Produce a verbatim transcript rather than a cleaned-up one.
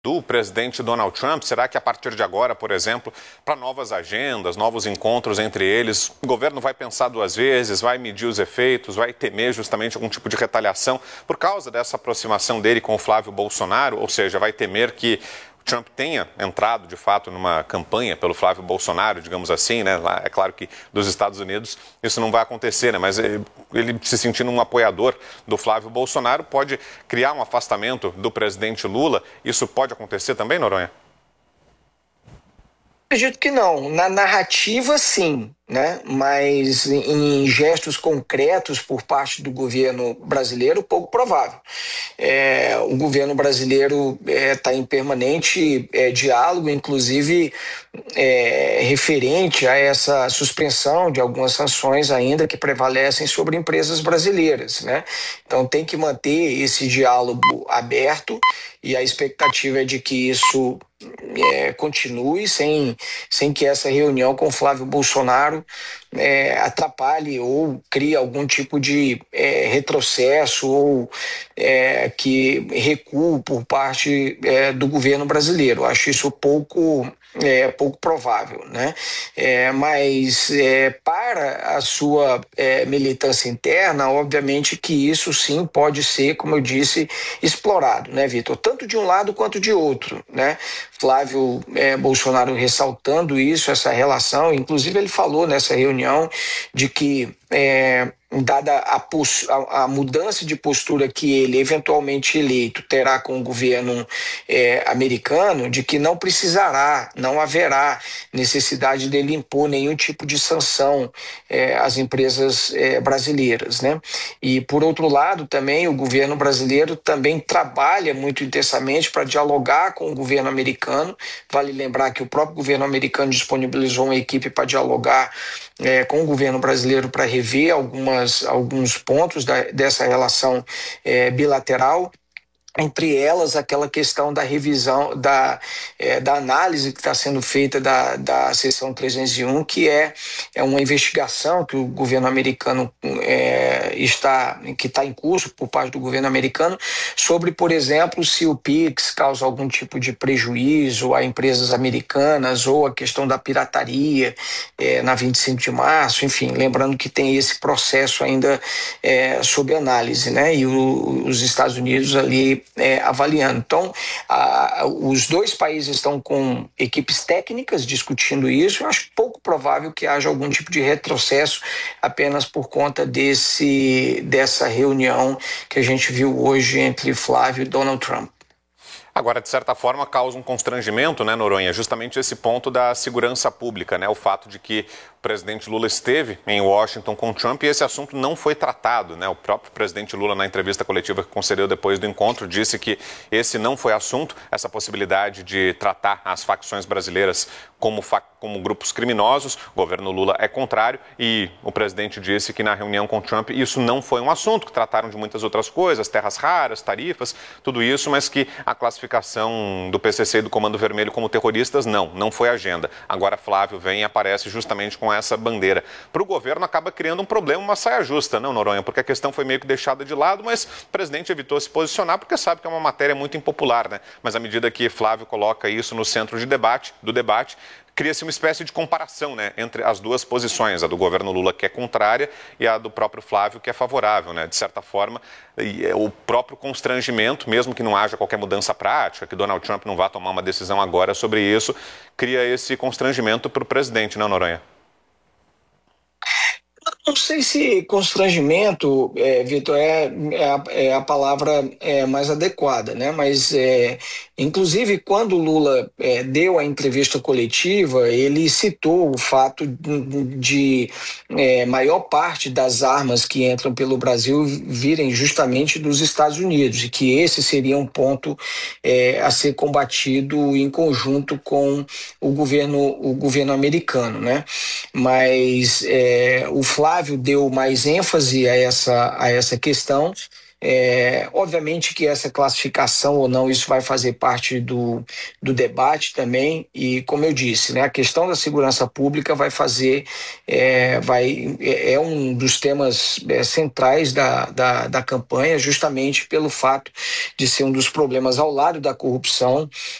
do presidente Donald Trump? Será que a partir de agora, por exemplo, para novas agendas, novos encontros entre eles, o governo vai pensar duas vezes, vai medir os efeitos, vai temer justamente algum tipo de retaliação por causa dessa aproximação dele com o Flávio Bolsonaro? Ou seja, vai temer que Trump tenha entrado, de fato, numa campanha pelo Flávio Bolsonaro, digamos assim, né? Lá, é claro que dos Estados Unidos isso não vai acontecer, né? Mas ele, ele se sentindo um apoiador do Flávio Bolsonaro pode criar um afastamento do presidente Lula. Isso pode acontecer também, Noronha? Acredito que não. Na narrativa, sim, né? Mas em gestos concretos por parte do governo brasileiro, pouco provável. É, o governo brasileiro está é, em permanente é, diálogo, inclusive é, referente a essa suspensão de algumas sanções ainda que prevalecem sobre empresas brasileiras, né? Então tem que manter esse diálogo aberto e a expectativa é de que isso é, continue sem, sem que essa reunião com Flávio Bolsonaro é, atrapalhe ou crie algum tipo de é, retrocesso ou é, que recue por parte é, do governo brasileiro. Acho isso pouco É pouco provável, né? É, mas é, para a sua é, militância interna, obviamente que isso sim pode ser, como eu disse, explorado, né, Vitor? Tanto de um lado quanto de outro, né? Flávio é, Bolsonaro ressaltando isso, essa relação, inclusive ele falou nessa reunião de que é, dada a, a, a mudança de postura que ele, eventualmente eleito, terá com o governo é, americano, de que não precisará, não haverá necessidade dele impor nenhum tipo de sanção é, às empresas é, brasileiras, né? E, por outro lado, também o governo brasileiro também trabalha muito intensamente para dialogar com o governo americano. Vale lembrar que o próprio governo americano disponibilizou uma equipe para dialogar é, com o governo brasileiro para rever algumas, alguns pontos da, dessa relação é, bilateral. Entre elas, aquela questão da revisão, da, é, da análise que está sendo feita da, da seção trezentos e um, que é, é uma investigação que o governo americano é, está, que está em curso por parte do governo americano, sobre, por exemplo, se o Pix causa algum tipo de prejuízo a empresas americanas, ou a questão da pirataria é, na vinte e cinco de março, enfim, lembrando que tem esse processo ainda é, sob análise, né? E o, os Estados Unidos ali É, avaliando. Então, a, os dois países estão com equipes técnicas discutindo isso. Eu acho pouco provável que haja algum tipo de retrocesso apenas por conta desse, dessa reunião que a gente viu hoje entre Flávio e Donald Trump. Agora, de certa forma, causa um constrangimento, né, Noronha? Justamente esse ponto da segurança pública, né? O fato de que o presidente Lula esteve em Washington com Trump e esse assunto não foi tratado, né? O próprio presidente Lula, na entrevista coletiva que concedeu depois do encontro, disse que esse não foi assunto, essa possibilidade de tratar as facções brasileiras como, fa como grupos criminosos. O governo Lula é contrário e o presidente disse que na reunião com Trump isso não foi um assunto, que trataram de muitas outras coisas, terras raras, tarifas, tudo isso, mas que a classificação do P C C e do Comando Vermelho como terroristas, não, não foi agenda. Agora Flávio vem e aparece justamente com essa bandeira. Para o governo acaba criando um problema, uma saia justa, não, Noronha? Porque a questão foi meio que deixada de lado, mas o presidente evitou se posicionar porque sabe que é uma matéria muito impopular, né? Mas à medida que Flávio coloca isso no centro de debate, do debate, cria-se uma espécie de comparação, né, entre as duas posições, a do governo Lula, que é contrária, e a do próprio Flávio, que é favorável, né? De certa forma, o próprio constrangimento, mesmo que não haja qualquer mudança prática, que Donald Trump não vá tomar uma decisão agora sobre isso, cria esse constrangimento para o presidente, não, Noronha? Não sei se constrangimento, é, Vitor, é, é, a, é a palavra é, mais adequada, né? Mas, é, inclusive, quando o Lula é, deu a entrevista coletiva, ele citou o fato de, de é, maior parte das armas que entram pelo Brasil virem justamente dos Estados Unidos, e que esse seria um ponto é, a ser combatido em conjunto com o governo, o governo americano, né? Mas é, o Flávio deu mais ênfase a essa, a essa questão, É, obviamente que essa classificação ou não, isso vai fazer parte do, do debate também, e como eu disse, né, a questão da segurança pública vai fazer, é, vai, é é um dos temas é, centrais da, da, da campanha, justamente pelo fato de ser um dos problemas ao lado da corrupção,